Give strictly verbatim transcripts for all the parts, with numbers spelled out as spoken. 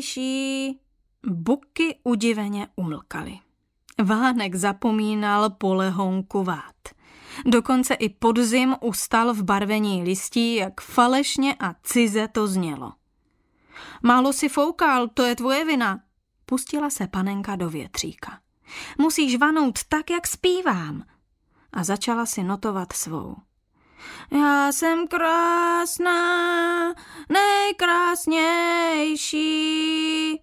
krásnější. Buky udiveně umlkaly. Vánek zapomínal polehonkovat. Dokonce i podzim ustal v barvení listí, jak falešně a cize to znělo. Málo si foukal, to je tvoje vina. Pustila se panenka do větříka. Musíš vanout tak, jak zpívám. A začala si notovat svou. Já jsem krásná, nejkrásnější.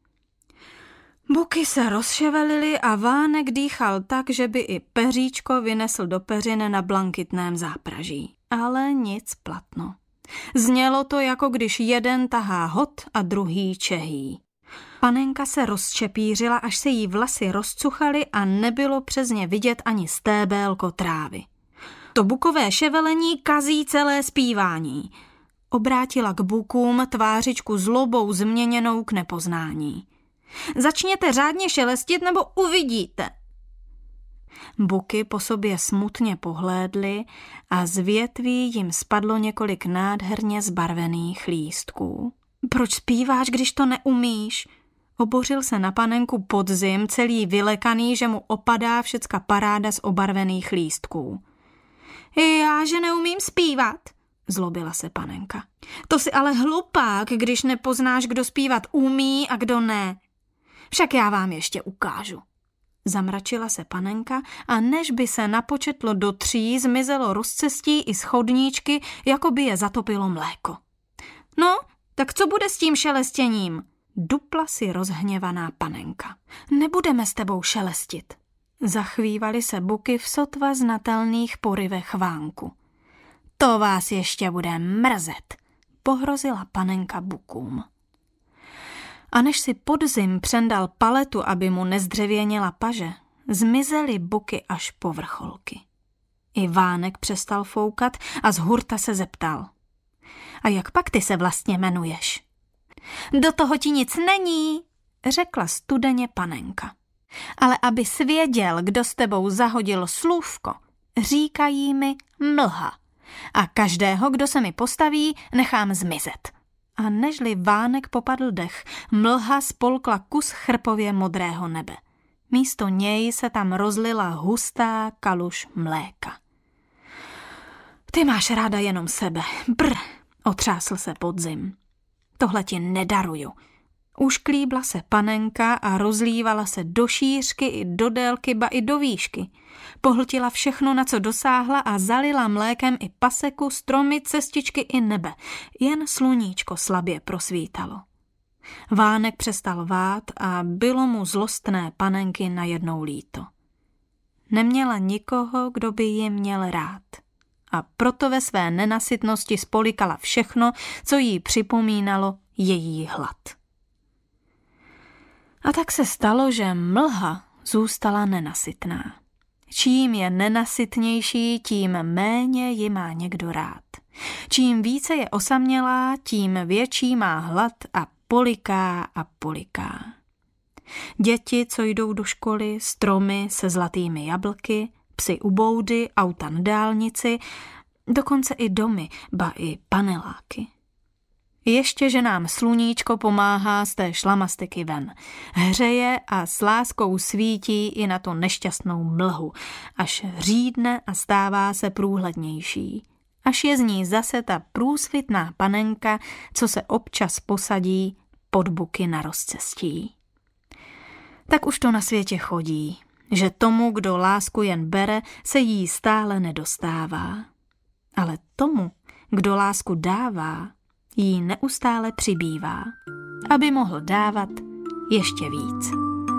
Buky se rozševelily a Vánek dýchal tak, že by i peříčko vynesl do peřin na blankitném zápraží. Ale nic platno. Znělo to, jako když jeden tahá hod a druhý čehý. Panenka se rozčepířila, až se jí vlasy rozcuchaly a nebylo přes ně vidět ani stébélko trávy. To bukové ševelení kazí celé zpívání. Obrátila k bukům tvářičku zlobou změněnou k nepoznání. Začněte řádně šelestit, nebo uvidíte. Buky po sobě smutně pohlédly a z větví jim spadlo několik nádherně zbarvených lístků. Proč zpíváš, když to neumíš? Obořil se na panenku podzim, celý vylekaný, že mu opadá všecka paráda z obarvených lístků. Já, že neumím zpívat, zlobila se panenka. To si ale hlupák, když nepoznáš, kdo zpívat umí a kdo ne. Však já vám ještě ukážu. Zamračila se panenka a než by se napočetlo do tří, zmizelo rozcestí i schodníčky, jako by je zatopilo mléko. No, tak co bude s tím šelestěním? Dupla si rozhněvaná panenka. Nebudeme s tebou šelestit. Zachvívaly se buky v sotva znatelných porivech vánku. To vás ještě bude mrzet, pohrozila panenka bukům. A než si podzim přendal paletu, aby mu nezdřevěnila paže, zmizely buky až po vrcholky. I Vánek přestal foukat a z hurta se zeptal. A jak pak ty se vlastně jmenuješ? Do toho ti nic není, řekla studeně panenka. Ale aby svěděl, kdo s tebou zahodil slůvko, říkají mi Mlha. A každého, kdo se mi postaví, nechám zmizet. A nežli Vánek popadl dech, Mlha spolkla kus chrpově modrého nebe. Místo něj se tam rozlila hustá kaluž mléka. Ty máš ráda jenom sebe. Brr, otřásl se podzim. Tohle ti nedaruju. Ušklíbla se panenka a rozlívala se do šířky i do délky, ba i do výšky. Pohltila všechno, na co dosáhla a zalila mlékem i paseku, stromy, cestičky i nebe. Jen sluníčko slabě prosvítalo. Vánek přestal vát a bylo mu zlostné panenky najednou líto. Neměla nikoho, kdo by ji měl rád. A proto ve své nenasytnosti spolikala všechno, co jí připomínalo její hlad. A tak se stalo, že Mlha zůstala nenasytná. Čím je nenasytnější, tím méně ji má někdo rád. Čím více je osamělá, tím větší má hlad a poliká a poliká. Děti, co jdou do školy, stromy se zlatými jablky, psy u boudy, auta na dálnici, dokonce i domy, ba i paneláky. Ještě, že nám sluníčko pomáhá z té šlamastiky ven. Hřeje a s láskou svítí i na tu nešťastnou mlhu, až řídne a stává se průhlednější. Až je z ní zase ta průsvitná panenka, co se občas posadí pod buky na rozcestí. Tak už to na světě chodí, že tomu, kdo lásku jen bere, se jí stále nedostává. Ale tomu, kdo lásku dává, jí neustále přibývá, aby mohl dávat ještě víc.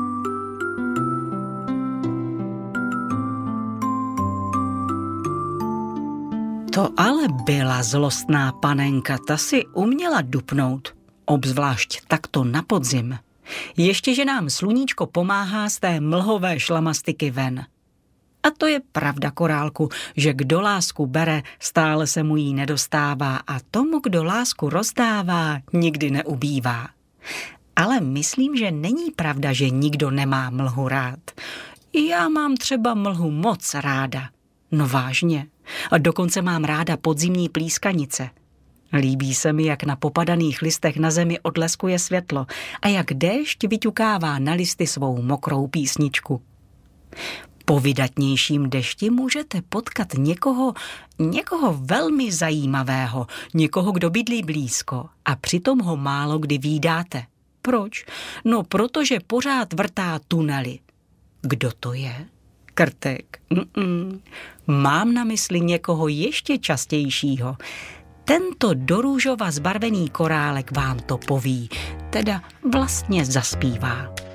To ale byla zlostná panenka, ta si uměla dupnout, obzvlášť takto na podzim. Ještě, že nám sluníčko pomáhá z té mlhové šlamastiky ven. A to je pravda, korálku, že kdo lásku bere, stále se mu jí nedostává a tomu, kdo lásku rozdává, nikdy neubývá. Ale myslím, že není pravda, že nikdo nemá mlhu rád. I já mám třeba mlhu moc ráda. No vážně. A dokonce mám ráda podzimní plískanice. Líbí se mi, jak na popadaných listech na zemi odleskuje světlo a jak déšť vyťukává na listy svou mokrou písničku. Po vydatnějším dešti můžete potkat někoho, někoho velmi zajímavého, někoho, kdo bydlí blízko a přitom ho málo kdy vídáte. Proč? No, protože pořád vrtá tunely. Kdo to je? Krtek. Mm-mm. Mám na mysli někoho ještě častějšího. Tento do růžova zbarvený korálek vám to poví, teda vlastně zaspívá.